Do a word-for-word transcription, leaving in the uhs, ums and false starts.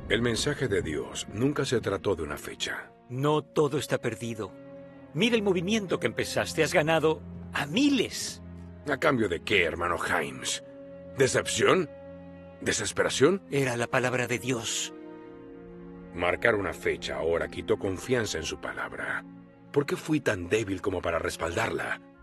El mensaje de Dios nunca se trató de una fecha. No todo está perdido. Mira el movimiento que empezaste. Has ganado a miles. ¿A cambio de qué, hermano Himes? ¿Decepción? ¿Desesperación? Era la palabra de Dios. Marcar una fecha ahora quitó confianza en su palabra. ¿Por qué fui tan débil como para respaldarla?